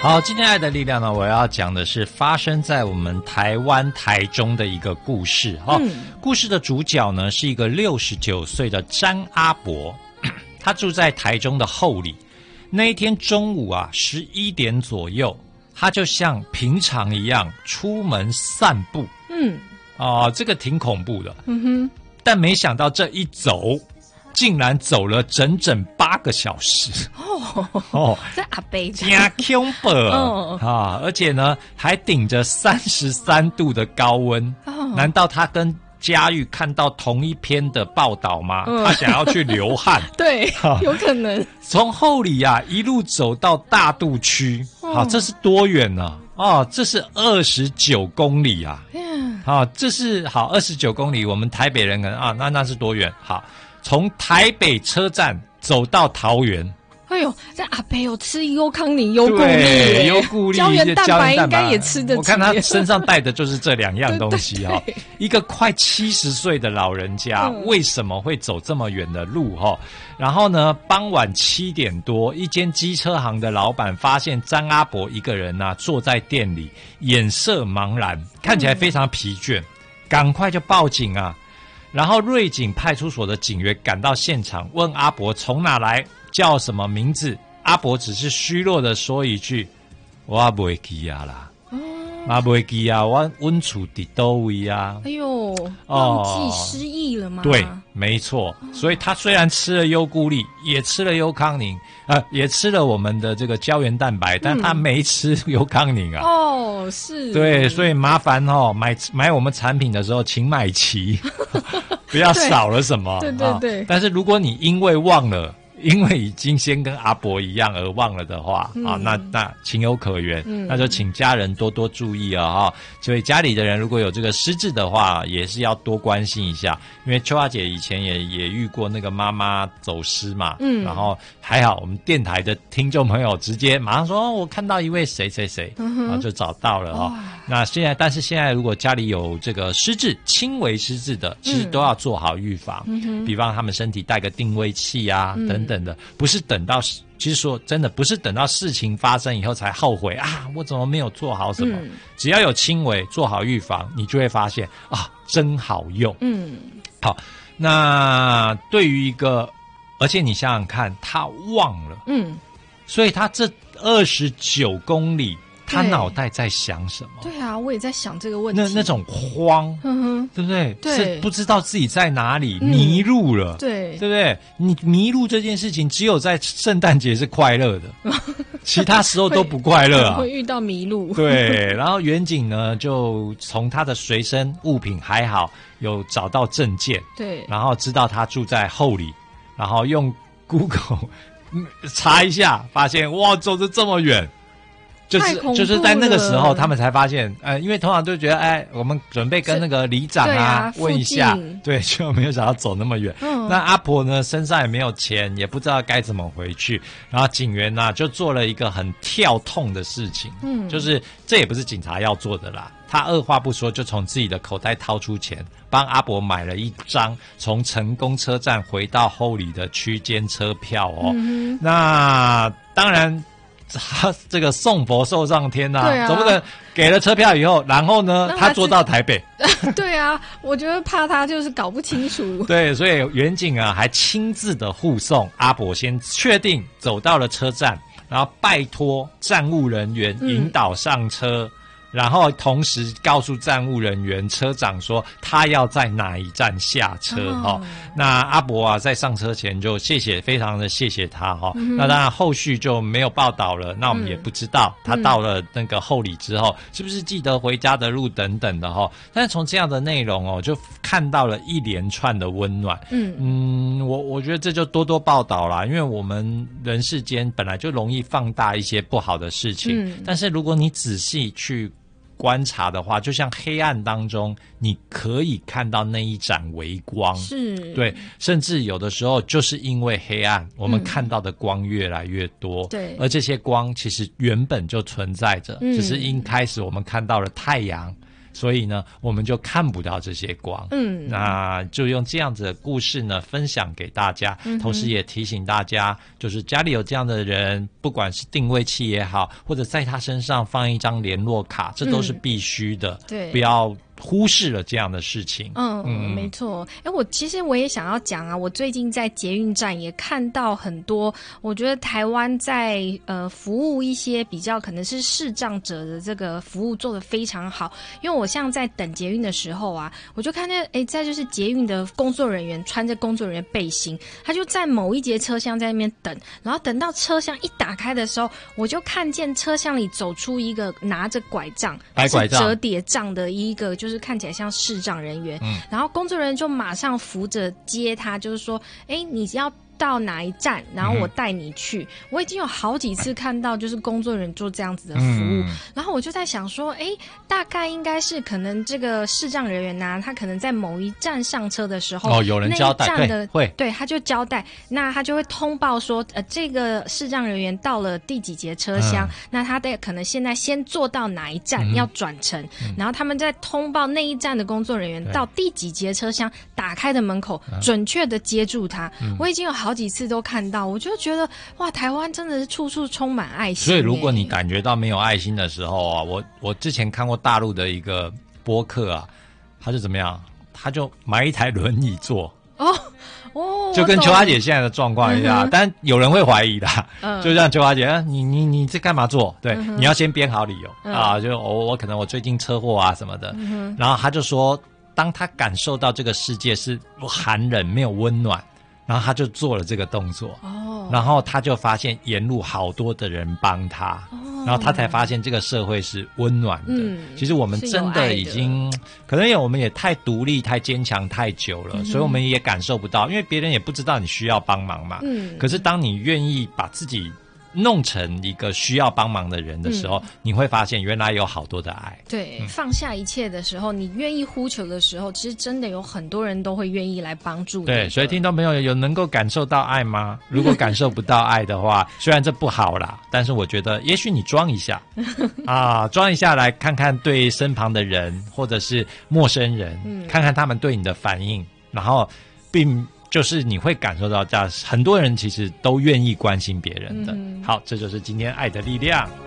好，今天爱的力量呢，我要讲的是发生在我们台湾台中的一个故事。故事的主角呢是一个69岁的詹阿伯，他住在台中的后里。那一天中午啊11点左右，他就像平常一样出门散步。这个挺恐怖的。但没想到这一走，竟然走了整整8个小时。 这阿伯真恐怖而且呢还顶着33度的高温。难道他跟嘉玉看到同一篇的报道吗？他想要去流汗。 对，有可能。 从后里啊一路走到大肚区。这是多远呢？这是29公里啊。这是好29公里，我们台北人可能那是多远？好，从台北车站走到桃园。 哎呦，这阿伯有吃优康宁、优固力， 对，优固力、 胶原蛋白应该也吃得起。 我看他身上带的就是这2样东西。 对， 一个快70岁的老人家，为什么会走这么远的路？然后呢，傍晚7点多，一间机车行的老板发现詹阿伯一个人坐在店里，眼色茫然，看起来非常疲倦，赶快就报警啊。然后瑞景派出所的警员赶到现场，问阿伯从哪来，叫什么名字。阿伯只是虚弱的说一句：“我不会记啊啦，我不会记啊，我厝伫倒位啊。” 哎呦，忘记失忆了吗？ 对，没错。所以他虽然吃了优固力，也吃了优康宁，也吃了我们的这个胶原蛋白，但他没吃优康宁啊。 是。对， 所以麻烦买我们产品的时候，请买齐，不要少了什么。 对。 但是如果你因为忘了，因为已经先跟阿伯一样而忘了的话，那情有可原。那就请家人多多注意所以家里的人如果有这个失智的话，也是要多关心一下。因为秋华姐以前也遇过那个妈妈走失嘛，然后还好我们电台的听众朋友直接马上说，我看到一位谁谁谁，然后就找到了但是现在如果家里有这个失智、轻微失智的，其实都要做好预防。比方他们身体带个定位器等等的，不是等到，其实说真的，不是等到事情发生以后才后悔我怎么没有做好什么。只要有轻微做好预防，你就会发现真好用。好，那对于一个，而且你想想看，他忘了，所以他这29公里。他脑袋在想什么？ 对啊，我也在想这个问题。 那种慌，对不对？是不知道自己在哪里，迷路了，对不对？你迷路这件事情，只有在圣诞节是快乐的，其他时候都不快乐会遇到迷路。 对，然后远景呢，就从他的随身物品还好，有找到证件，对，然后知道他住在后里，然后用 Google 查一下，发现哇，走得这么远。就是在那个时候，他们才发现，因为通常都觉得，我们准备跟那个里长问一下，对，就没有想要走那么远。那阿婆呢，身上也没有钱，也不知道该怎么回去。然后警员就做了一个很跳痛的事情，就是这也不是警察要做的啦。他二话不说，就从自己的口袋掏出钱，帮阿伯买了一张从成功车站回到后里的区间车票那当然。他这个送佛送上天总不能给了车票以后，然后呢，他坐到台北。 对啊，我觉得怕他就是搞不清楚。 对，所以远景还亲自的护送阿伯，先确定走到了车站，然后拜托站务人员引导上车。然后同时告诉站务人员车长说他要在哪一站下车那阿伯在上车前就非常的谢谢他那当然后续就没有报道了，那我们也不知道他到了那个后里之后是不是记得回家的路等等的但是从这样的内容就看到了一连串的温暖。我觉得这就多多报道啦，因为我们人世间本来就容易放大一些不好的事情，但是如果你仔细去观察的话，就像黑暗当中你可以看到那一盏微光，对，甚至有的时候就是因为黑暗我们看到的光越来越多，对，而这些光其实原本就存在着，只是一开始我们看到了太阳所以呢，我们就看不到这些光。那就用这样子的故事呢，分享给大家，同时也提醒大家，就是家里有这样的人，不管是定位器也好，或者在他身上放一张联络卡，这都是必须的。 对， 不要忽视了这样的事情。 没错。其实我也想要讲啊，我最近在捷运站也看到很多，我觉得台湾在服务一些比较可能是视障者的这个服务做得非常好。因为我像在等捷运的时候啊，我就看见在就是捷运的工作人员穿着工作人员背心，他就在某一节车厢在那边等，然后等到车厢一打开的时候，我就看见车厢里走出一个拿着拐杖， 白拐杖， 折叠杖的一个，就是看起来像视障人员。然后工作人员就马上扶着接他，就是说，你要到哪一站，然后我带你去。我已经有好几次看到就是工作人员做这样子的服务，然后我就在想说，大概应该是可能这个视障人员啊，他可能在某一站上车的时候， 有人交代， 那一站的对， 他就交代，那他就会通报说，这个视障人员到了第几节车厢，那他的可能现在先坐到哪一站，要转乘，然后他们再通报那一站的工作人员到第几节车厢打开的门口，准确的接住他。我已经有好几次都看到，我就觉得哇，台湾真的是处处充满爱心。 所以如果你感觉到没有爱心的时候啊，我之前看过大陆的一个播客啊，他就怎么样，他就买一台轮椅坐。就跟秋花姐现在的状况一样，但有人会怀疑的，就像秋花姐，你这干嘛做？对，你要先编好理由啊，就我可能我最近车祸啊什么的，然后他就说，当他感受到这个世界是寒冷没有温暖，然后他就做了这个动作，然后他就发现沿路好多的人帮他，然后他才发现这个社会是温暖的。其实我们真的已经，可能我们也太独立、太坚强太久了，所以我们也感受不到，因为别人也不知道你需要帮忙嘛。可是当你愿意把自己弄成一个需要帮忙的人的时候，你会发现原来有好多的爱。 对，放下一切的时候，你愿意呼求的时候，其实真的有很多人都会愿意来帮助你。 对，所以听众朋友有能够感受到爱吗？如果感受不到爱的话，虽然这不好啦，但是我觉得也许你装一下装一下来看看对身旁的人或者是陌生人，看看他们对你的反应，然后并就是你会感受到很多人其实都愿意关心别人的。好，这就是今天爱的力量。